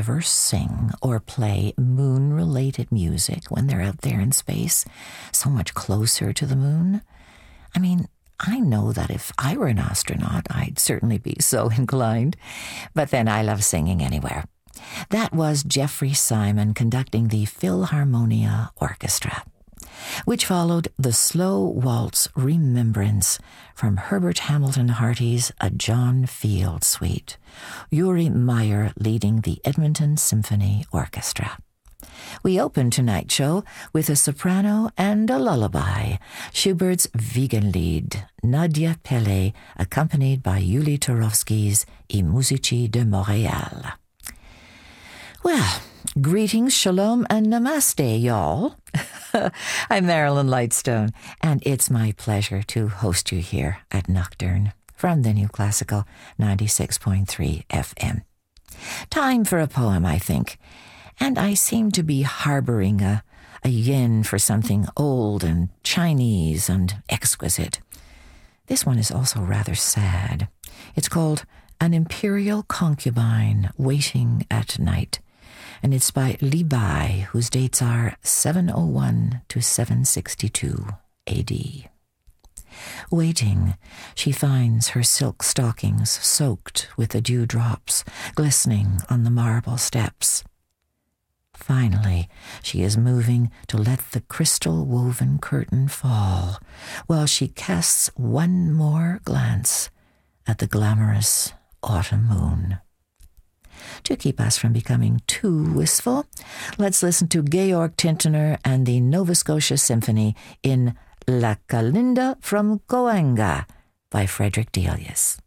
ever sing or play moon-related music when they're out there in space, so much closer to the moon? I mean, I know that if I were an astronaut, I'd certainly be so inclined. But then I love singing anywhere. That was Jeffrey Simon conducting the Philharmonia Orchestra, which followed the slow waltz Remembrance from Herbert Hamilton Harty's A John Field Suite, Uri Meyer leading the Edmonton Symphony Orchestra. We opened tonight's show with a soprano and a lullaby, Schubert's Wiegenlied, Nadia Pelle, accompanied by Yuli Turovsky's I Musici de Montréal. Well, greetings, shalom, and namaste, y'all. I'm Marilyn Lightstone, and it's my pleasure to host you here at Nocturne from the New Classical 96.3 FM. Time for a poem, I think, and I seem to be harboring a yen for something old and Chinese and exquisite. This one is also rather sad. It's called An Imperial Concubine Waiting at Night, and it's by Li Bai, whose dates are 701 to 762 A.D. Waiting, she finds her silk stockings soaked with the dewdrops, glistening on the marble steps. Finally, she is moving to let the crystal-woven curtain fall, while she casts one more glance at the glamorous autumn moon. To keep us from becoming too wistful, let's listen to Georg Tintner and the Nova Scotia Symphony in La Kalinda from Goanga by Frederick Delius.